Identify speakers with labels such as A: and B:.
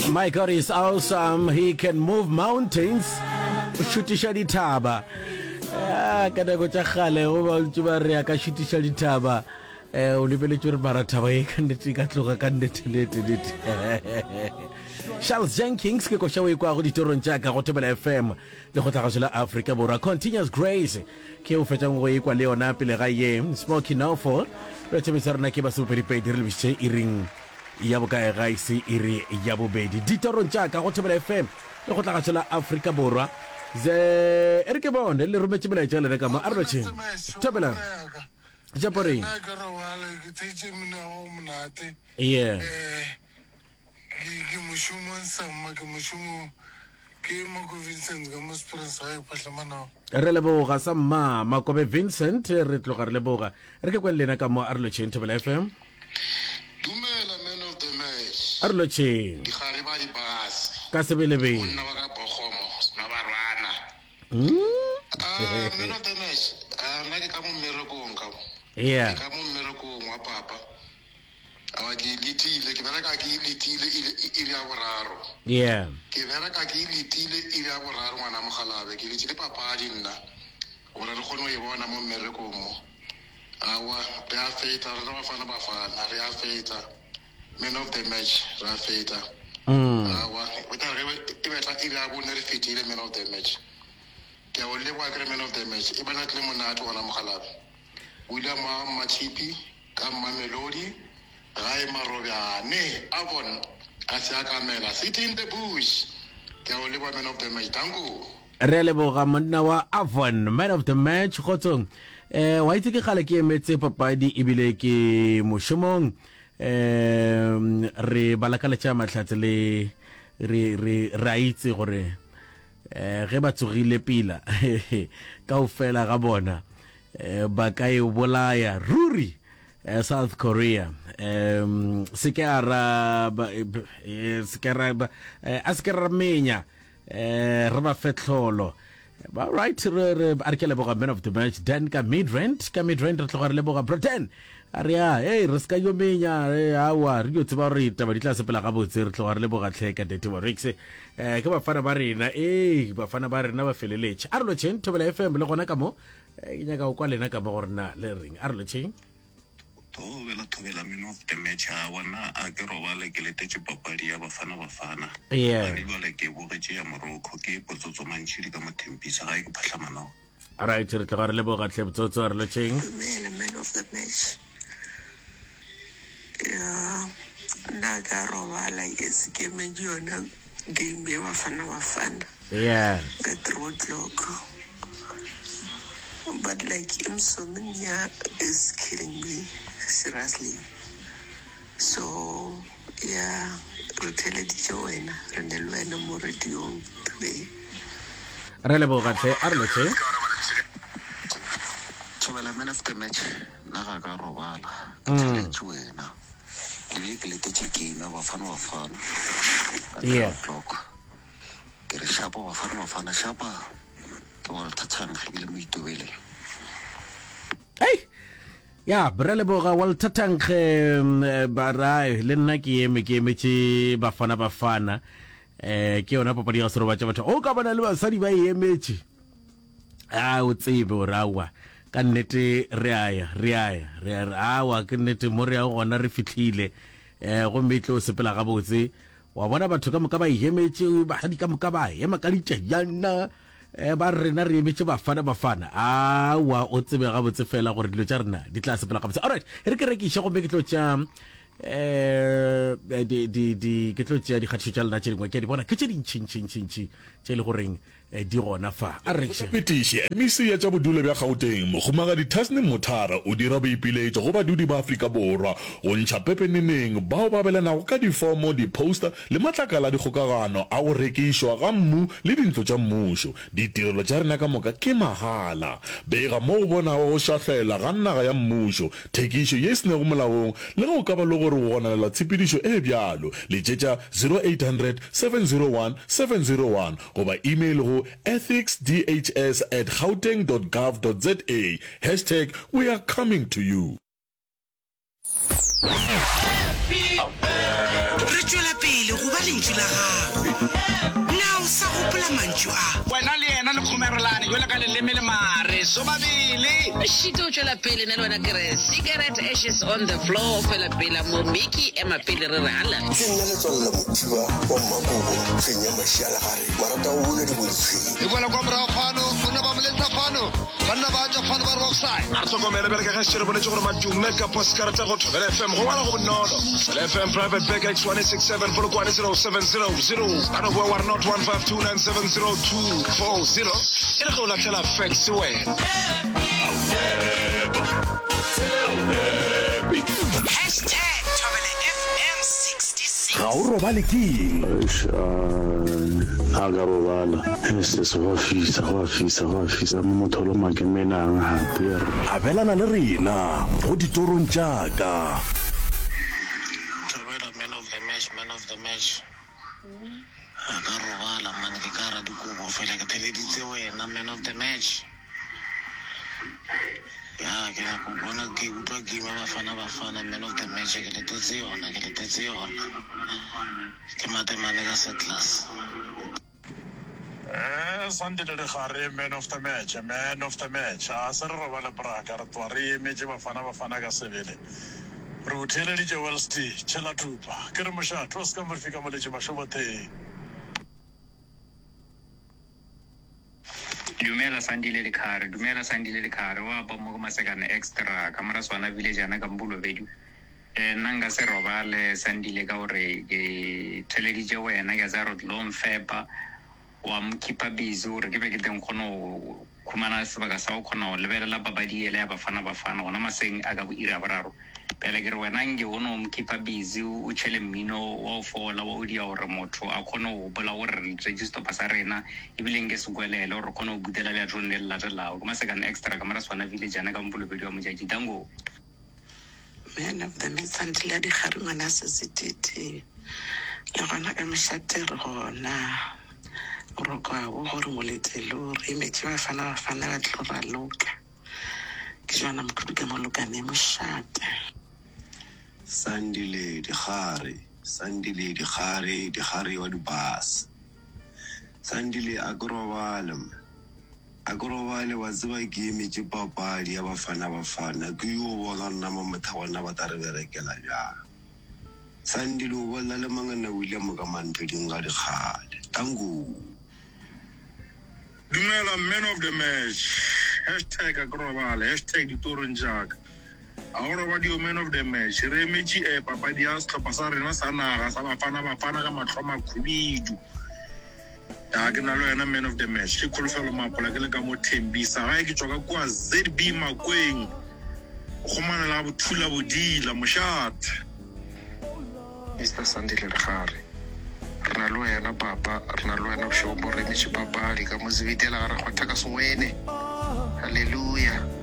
A: My God is awesome. He can move mountains. Shutisha ditaba. Kada go tsa gale go ba ntse ba re ka shutisha ditaba. O lebeletse re bara thaba e ka nnete ka tloga ka nnete. Charles Jenkins ke go shawe kwa go ditorong tsa ka go Thobela FM le go tla ga Africa Borwa. Continuous Grace ke o fetsa go e kwa le ona pele ga ye Smoky Now for re tshebetsa rena ke ba super pedi re lebise iring ya bokae ga ise iri ya bobedi ditorong tsa ka go Thobela FM le go tla ga Africa Borwa ze erike bone le rometse bela tsa le ka mo arroche Thobela Japori yeah
B: ke mushumo sama ke mushumo ke mo go Vincent ga mo sponsor ya patlamana
A: re leboga sa mma Makobe Vincent re tloga re leboga re ke kwelena ka mo arroche Thobela FM
B: dumela man of the match
A: arroche
B: di gare ba di bus
A: ka sebelebe
B: nna ba ka bogomo na barwana man of the match nna ke ka mo mmerekong ka
A: yeah
B: ka mo mmerekong wa papa awa ke litile ke bereka ke litile ile ya boraro
A: yeah
B: ke bereka ke litile ile ya boraro ngwana mogalabe ke litile papadi nna gore re kgone go e bona mo mmerekong mo awa re a feta re bafana re a feta man of the match re a feta awa o tla re e betla ile ya bone re fetile man of the match ke o le wa man of the match e bana tle monate ngwana mogalabe William Machipi ka Mamelodi Rai Marobiane Avon Asiakamela sit in the bush ke o le man of the match tango
A: re leboga monna wa Avon man of the match gotsong wa itse ke gale ke emetse papadi ebile ke moshomong re balakala tša mahlatse le re raitse gore ge ba tsogile pila ka ofela ga bona ba ka e bolaya ruri South Korea se ke ara menya re ba fetlholo ba right re arkele boga man of the match Dan ka mid-range re tloga re le boga Britain aria re ska yo menya awa re yo tseba re taba di tla sepela ga botse re tloga re le boga tlheka dete wa Rex ke ba fana ba rena ba feleletse a re lo tšeng Thobela FM le gona ka mo ke nyaka o kwa lena ka mo gorena le reng a re lo tšeng
B: Thobela man of the match wana a ke robale ke letetse papadi ya bafana
A: yeah
B: di bale ke bogetše ya Morocco ke potsotso mantšhidi ka mothempisa ga e ke phahlamana
A: right re tloga re le boga tle botsotso a re lo tšeng
C: man of the match nna ka robala ke sekeme yona game ya bafana
A: yeah
C: at 3 o'clock but like insomnia is killing me seriously so yeah re teleditše wena re ne le wena mo radiong today
A: re le boga tle a re lo tšeng
B: Thobela man of the match na ga ka robala ke wena ke letetse game ya bafana
A: yeah
B: ke re shapa bafana shapa ke wa thathang ge le mo itobele
A: ya brele boga wal tatangge barai le nna ke emetše bafana ke yona papadi ya soroba tša batho o ka bona le basadi ba emetše o tsebe o rawa ka nnete re aya awa ke nnete mo re ya gona re fitlhile go metlo o sepela ga botse wa bona batho ka moka ba emetše basadi ka moka ba ema ka ditšejana ba rena re emetše bafana awa o tsebe ga botse fela gore dilo tša rena di tla sepela ga botse alright re ke rekiša gomme ke tlo tša ke tlo tša dikgathišo tša lena tše dingwe ke di bona ke tše dintšintšintšintši tše le goreng di gona fa a
D: petiše emisi ya tša bodule bja Gauteng mogomagadi Tasnim Mothara o dira boipiletšo go badudi ba Afrika Borwa go ntšha pepeneneng bao ba belanago ka difomo diposter le matlakala a dikgokagano a go rekišwa ga mmu le dintlo tša mmušo ditirelo tša rena ka moka ke mahala bega mo o bonago go šahlela ga naga ya mmušo thekišo ye e senego molaong le ge o ka ba le gore o gonalela tshepedišo e bjalo le tšetša 0800 701 701 goba email go ethicsdhs@gauteng.gov.za #we are coming to you.
E: Re tšwela pele go ba lentswe la gago na o sa gopola mantšu a
F: wena le yena le kgomerelane jwale ka leleme le mare so babele
G: shito o tšwela pele nna le wena ke re cigarette ashes on the floor fela pela mo miki ema pele re re hala
C: ke nna letswalela mothiba wa mmakobo kgeng ya mašiala gare marata o bone di boditshweng
B: e kwela kwa morago fano gona ba moletsa fano banna ba tša fano ba re boxside
F: a re tlhokomele bele ka ge sešere bonetse gore madume ka poskarata go thobela fm go bala go bonolo fm private back x167 polokwane 0700 ka no bua wa re not 152970240 e le ge o latlhela fax wena
E: #ThobeleFM66
D: ga o robale keng
H: a ka robala se go fisa mo motho lo makemenang hape
D: abelana le rena go ditorong jaaka
B: man of the match a ka robala man ke ka ra dikobo fela ke theleditse wena man of the match ya ke na go bona ke utlwa game bafana man of the match ke letetse yona ke matemane ka se class
I: Sandile le gare man of the match a se re robala braka re twa re emetse bafana ka sebele re o theleditse Wellsty tšhela thupa ke re mošatho o se ka morfika moletše mašoboteng
J: dumela Sandile le khare wa ba mo masekane extra kamera swana village ana ka Mbulobedi nna nka se robale Sandile ka gore ke theleditše wena ke za lo mfepa wa mkipa busy gore ke be ke teng kgona go khumana sebaka sa go kgona go lebelela babadi ele ya bafana gona maseng a ka bo ira bararo pele ke re wena nge o no mkipa busy o tšhele mmino wa o fola wa o dia gore motho a kgone go bola gore register pa sa rena ebile nke se kwelele gore kgone go butela le a tšhone le latelago ke masekane extra kamera swana village ana ka Mbulobedi wa mojaji dango
C: man of the match Sandile di gare ngwana se setete le gona ka mešate re gona rokwa o gore moletelo re emetse bafana ba tlo raloka ke jwana mokhudu ka molokane mošate
K: Sandile di gare wa dibus Sandile a korobale wa tseba ke emetse papadi ya bafana ke yo bona nna mo mothawana ba tare berekela ja Sandile o bolla le mangana William ka manteding ga dikgale tango
I: dumela man of the match #akorobale #ditorong jaaka a go roba dio man of the match re emetše papadi ya setlhopha sa rena sa naga sa bafana ka matlhoma khubidu ya ke na le wena man of the match ke kholofelo mapola ke le ka mo Thembisa ga ke tswa ka kwa ZB Makweng go manela bothula bodila mošate
B: Mr. Sandile le gare re na le wena papa re na le wena bošomo re emetše papadi ka mo zebitela ga re kgwatha ka sewene halleluja